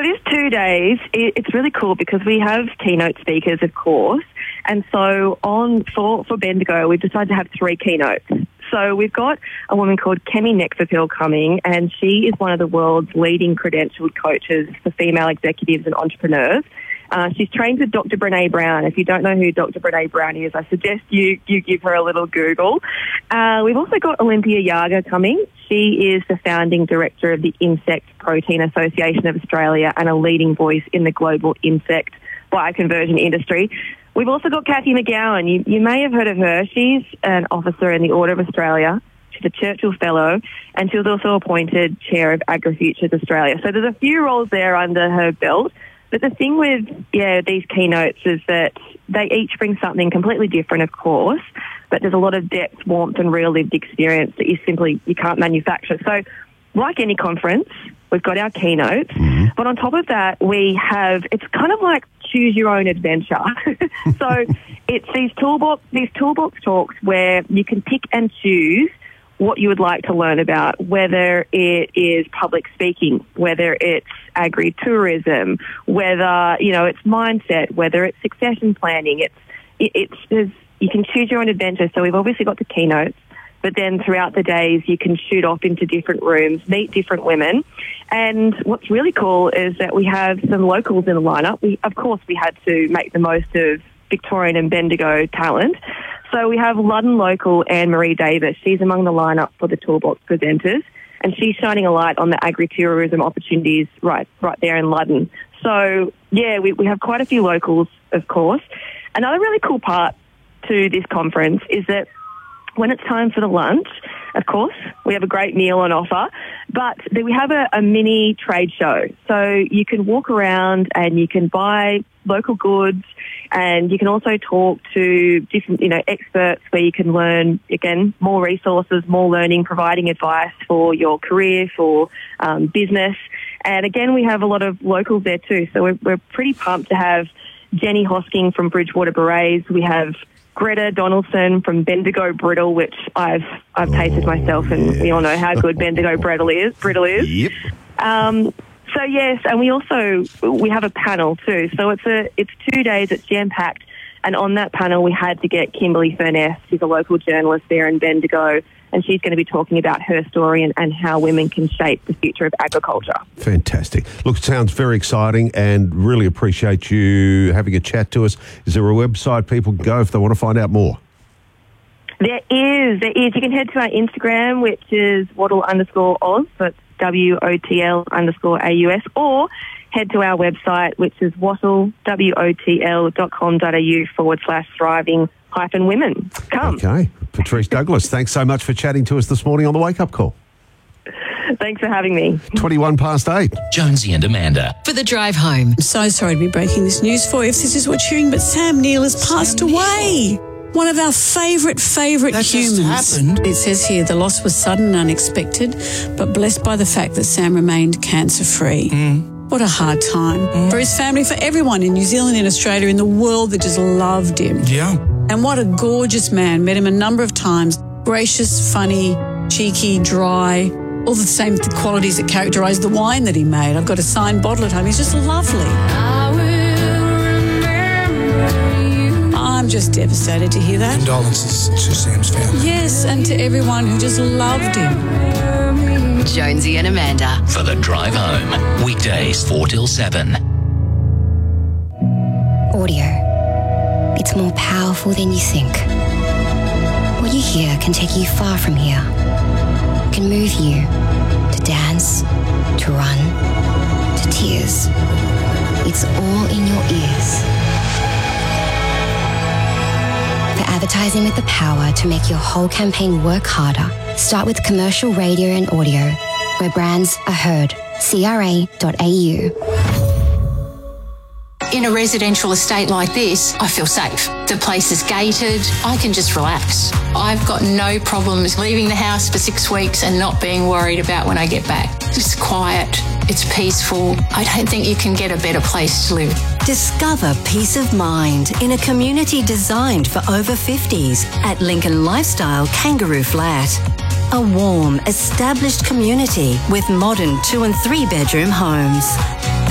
this 2 days, it's really cool because we have keynote speakers, of course. And so for Bendigo, we've decided to have 3 keynotes. So we've got a woman called Kemi Nexapil coming, and she is one of the world's leading credentialed coaches for female executives and entrepreneurs. She's trained with Dr. Brené Brown. If you don't know who Dr. Brené Brown is, I suggest you give her a little Google. We've also got Olympia Yaga coming. She is the founding director of the Insect Protein Association of Australia and a leading voice in the global insect bioconversion industry. We've also got Kathy McGowan. You may have heard of her. She's an officer in the Order of Australia. She's a Churchill Fellow, and she was also appointed Chair of AgriFutures Australia. So there's a few roles there under her belt. But the thing with, these keynotes is that they each bring something completely different, of course, but there's a lot of depth, warmth, and real lived experience that you can't manufacture. So like any conference, we've got our keynotes, but on top of that, it's kind of like choose your own adventure. So it's these toolbox talks where you can pick and choose what you would like to learn about, whether it is public speaking, whether it's agri-tourism, whether, it's mindset, whether it's succession planning. You can choose your own adventure. So we've obviously got the keynotes, but then throughout the days you can shoot off into different rooms, meet different women. And what's really cool is that we have some locals in the lineup. We had to make the most of Victorian and Bendigo talent. So we have Ludden local Anne-Marie Davis. She's among the lineup for the Toolbox presenters, and she's shining a light on the agri-tourism opportunities right there in Ludden. So, we have quite a few locals, of course. Another really cool part to this conference is that when it's time for the lunch, of course, we have a great meal on offer, but then we have a mini trade show. So you can walk around and you can buy local goods, and you can also talk to different, experts where you can learn, again, more resources, more learning, providing advice for your career, for business. And again, we have a lot of locals there too. So we're pretty pumped to have Jenny Hosking from Bridgewater Berets. We have Greta Donaldson from Bendigo Brittle, which I've tasted myself, and we all know how good Bendigo Brittle is. Yep. So yes, and we have a panel too. So it's 2 days, it's jam-packed, and on that panel we had to get Kimberly Furness. She's a local journalist there in Bendigo, and she's going to be talking about her story and how women can shape the future of agriculture. Fantastic. Look, it sounds very exciting, and really appreciate you having a chat to us. Is there a website people can go if they want to find out more? There is. You can head to our Instagram, which is Wattle_Oz, so it's WOTL_AUS, or head to our website, which is wattle.wotl.com.au/thriving-women. Come. Okay. Patrice Douglas, thanks so much for chatting to us this morning on the Wake Up Call. Thanks for having me. 8:21. Jonesy and Amanda. For the drive home. I'm so sorry to be breaking this news for you if this is what you're hearing, but Sam Neill has passed away. One of our favourite That humans. just happened. It says here the loss was sudden and unexpected, but blessed by the fact that Sam remained cancer-free. What a hard time. For his family, for everyone in New Zealand, in Australia, in the world that just loved him. Yeah. And what a gorgeous man. Met him a number of times. Gracious, funny, cheeky, dry. All the same qualities that characterise the wine that he made. I've got a signed bottle at home. He's just lovely. I'm just devastated to hear that. Condolences to Sam's family. Yes, and to everyone who just loved him. Jonesy and Amanda. For the drive home. Weekdays 4 till 7. Audio. It's more powerful than you think. What you hear can take you far from here. It can move you to dance, to run, to tears. It's all in your ears. For advertising with the power to make your whole campaign work harder, start with commercial radio and audio, where brands are heard. CRA.au. In a residential estate like this, I feel safe. The place is gated. I can just relax. I've got no problems leaving the house for 6 weeks and not being worried about when I get back. It's quiet. It's peaceful. I don't think you can get a better place to live. Discover peace of mind in a community designed for over 50s at Lincoln Lifestyle Kangaroo Flat. A warm, established community with modern 2- and 3-bedroom homes.